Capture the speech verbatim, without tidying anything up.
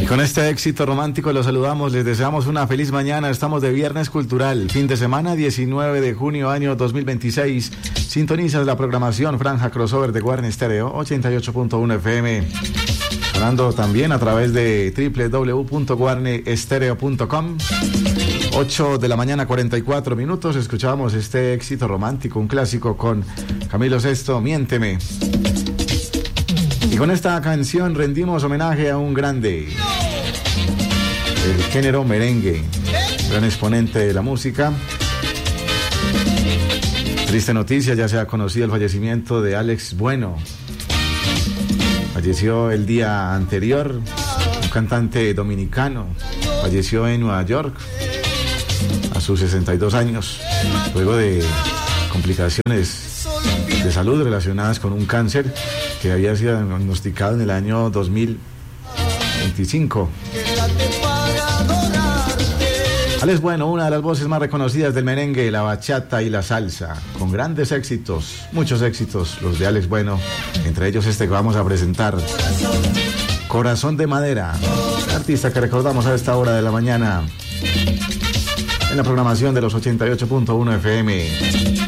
Con este éxito romántico los saludamos, les deseamos una feliz mañana. Estamos de Viernes Cultural, fin de semana, diecinueve de junio, año dos mil veintiséis. Sintonizas la programación Franja Crossover de Guarne Estéreo, ochenta y ocho punto uno F M. Sonando también a través de doble u doble u doble u punto guarne estéreo punto com. ocho de la mañana, cuarenta y cuatro minutos. Escuchamos este éxito romántico, un clásico con Camilo Sesto, Miénteme. Y con esta canción rendimos homenaje a un grande del género merengue, gran exponente de la música. Triste noticia, ya se ha conocido el fallecimiento de Alex Bueno. Falleció el día anterior, un cantante dominicano. Falleció en Nueva York a sus sesenta y dos años, luego de complicaciones de salud relacionadas con un cáncer que había sido diagnosticado en el año dos mil veinticinco. Alex Bueno, una de las voces más reconocidas del merengue, la bachata y la salsa, con grandes éxitos, muchos éxitos, los de Alex Bueno, entre ellos este que vamos a presentar, Corazón de Madera, artista que recordamos a esta hora de la mañana en la programación de los ochenta y ocho punto uno F M.